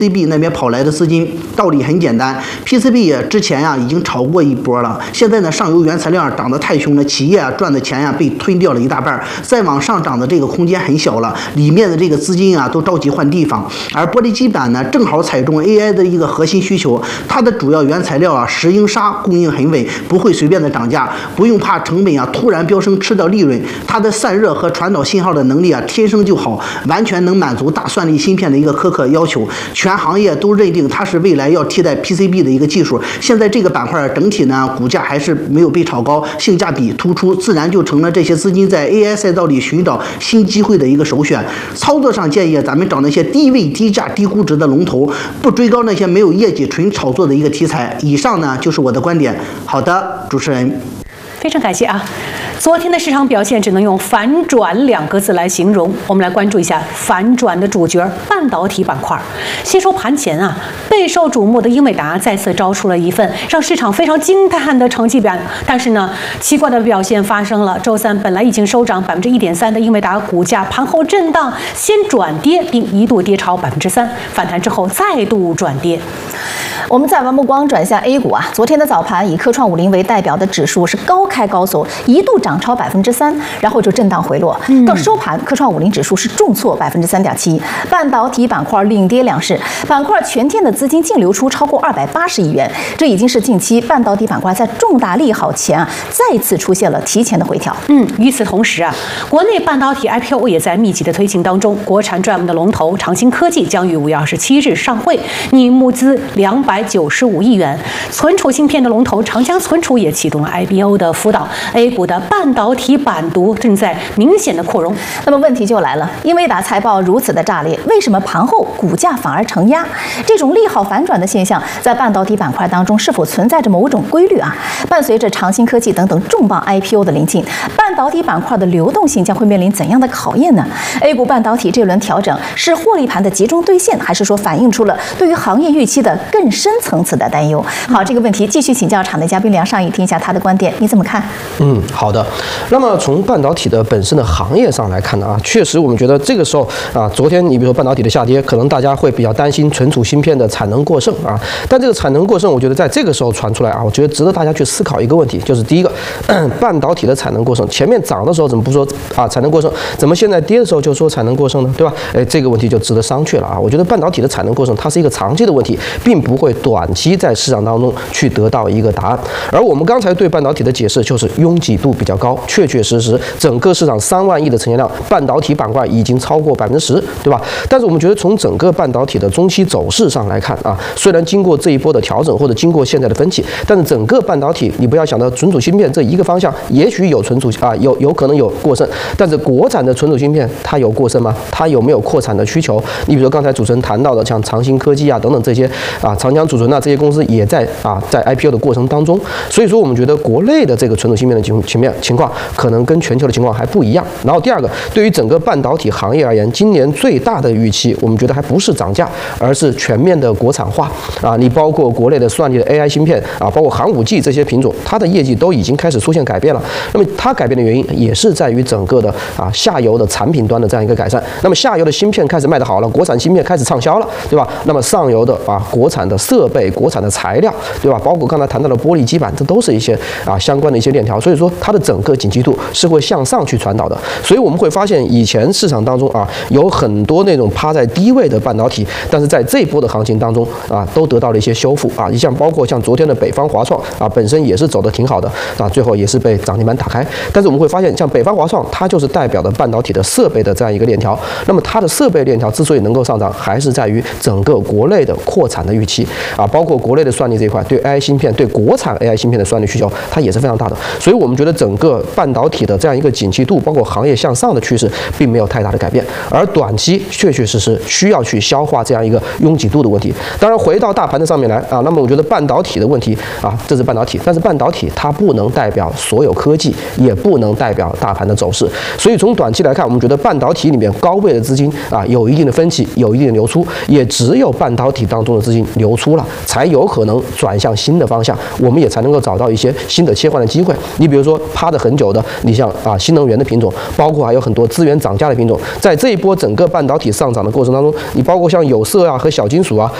PCB 那边跑来的资金，道理很简单 ，PCB 之前已经炒过一波了，现在呢上游原材料涨得太凶了，企业赚的钱被吞掉了一大半，再往上涨的这个空间很小了，里面的这个资金都着急换地方，而玻璃基板呢正好踩中 AI 的一个核心需求，它的主要原材料石英砂供应很稳，不会随便的涨价，不用怕成本突然飙升吃掉利润，它的散热和传导信号的能力天生就好，完全能满足大算力芯片的一个苛刻要求，全行业都认定它是未来要替代 PCB 的一个技术。现在这个板块整体呢股价还是没有被炒高，性价比突出，自然就成了这些资金在 AI 赛道里寻找新机会的一个首选。操作上建议咱们找那些低位低价低估值的龙头，不追高那些没有业绩纯炒作的一个题材。以上呢就是我的观点。好的，主持人。 非常感谢啊！昨天的市场表现只能用反转2个字来形容。我们来关注一下反转的主角——半导体板块。先说盘前备受瞩目的英伟达再次招出了一份让市场非常惊叹的成绩表，但是呢，奇怪的表现发生了。周三本来已经收涨1.3%的英伟达股价盘后震荡，先转跌，并一度跌超3%，反弹之后再度转跌。 我们再把目光转向 A 股昨天的早盘以科创50为代表的指数是高开高走，一度涨超3%，然后就震荡回落。到收盘，科创50指数是重挫3.7%，半导体板块领跌两市，板块全天的资金净流出超过280亿元，这已经是近期半导体板块在重大利好前再次出现了提前的回调。 与此同时国内半导体 IPO 也在密集的推进当中，国产 DRAM 的龙头长兴科技将于5月27日上会，拟募资295亿元。存储芯片的龙头长江存储也启动了 IPO 的辅导 ，A 股的半导体版图正在明显的扩容。 那么问题就来了，英伟达财报如此的炸裂，为什么盘后股价反而承压？这种利好反转的现象，在半导体板块当中是否存在着某种规律伴随着长兴科技等等重磅 IPO 的临近，半导体板块的流动性将会面临怎样的考验呢 ？A 股半导体这轮调整是获利盘的集中兑现，还是说反映出了对于行业预期的更深层次的担忧？好，这个问题继续请教场内嘉宾梁尚义，听一下他的观点，你怎么看？ 好的。那么从半导体的本身的行业上来看呢确实我们觉得这个时候昨天你比如说半导体的下跌，可能大家会比较担心存储芯片的产能过剩但这个产能过剩，我觉得在这个时候传出来我觉得值得大家去思考一个问题，就是第一个，半导体的产能过剩，前面涨的时候怎么不说产能过剩，怎么现在跌的时候就说产能过剩呢？对吧？这个问题就值得商榷了我觉得半导体的产能过剩，它是一个长期的问题，并不会短期在市场当中去得到一个答案。而我们刚才对半导体的解释就是拥挤度比较高，确确实实整个市场3万亿的成交量，半导体板块已经超过10%，对吧？但是我们觉得从整个半导体的中期走势上来看虽然经过这一波的调整或者经过现在的分歧，但是整个半导体你不要想到存储芯片这一个方向，也许有存储有可能有过剩，但是国产的存储芯片它有过剩吗？它有没有扩产的需求？你比如说刚才主持人谈到的像长兴科技等等这些长江储存这些公司也在在 IPO 的过程当中，所以说我们觉得国内的这个存储芯片的情况可能跟全球的情况还不一样。然后第二个，对于整个半导体行业而言，今年最大的预期我们觉得还不是涨价，而是全面的国产化你包括国内的算力的 AI 芯片包括寒武纪这些品种，它的业绩都已经开始出现改变了。那么它改变的原因也是在于整个的下游的产品端的这样一个改善。那么下游的芯片开始卖得好了，国产芯片开始畅销了，对吧？那么上游的国产的设备、国产的材料，对吧？包括刚才谈到的玻璃基板，这都是一些相关的一些链条。所以说它的整个景气度是会向上去传导的。所以我们会发现，以前市场当中有很多那种趴在低位的半导体，但是在这一波的行情当中都得到了一些修复你像包括像昨天的北方华创本身也是走得挺好的最后也是被涨停板打开。但是我们会发现，像北方华创，它就是代表的半导体的设备的这样一个链条。那么它的设备链条之所以能够上涨，还是在于整个国内的扩产的预期包括国内的算力这一块，对 AI 芯片、对国产 AI 芯片的算力需求，它也是非常大的。所以我们觉得整个半导体的这样一个景气度，包括行业向上的趋势，并没有太大的改变。而短期确确实实需要去消化这样一个拥挤度的问题。当然，回到大盘的上面来那么我觉得半导体的问题这是半导体，但是半导体它不能代表所有科技，也不能代表大盘的走势。所以从短期来看，我们觉得半导体里面高位的资金有一定的分歧，有一定的流出，也只有半导体当中的资金流出出了，才有可能转向新的方向，我们也才能够找到一些新的切换的机会。你比如说趴得很久的，你像新能源的品种，包括还有很多资源涨价的品种，在这一波整个半导体上涨的过程当中，你包括像有色和小金属